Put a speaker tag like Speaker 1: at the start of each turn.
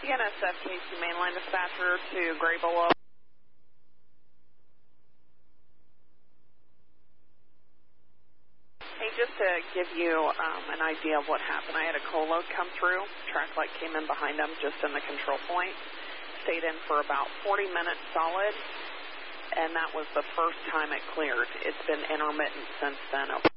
Speaker 1: BNSF KC Mainline Dispatcher to Graybelow. Hey, just to give you an idea of what happened, I had a coal load come through. Track light came in behind them just in the control point. Stayed in for about 40 minutes solid, and that was the first time it cleared. It's been intermittent since then.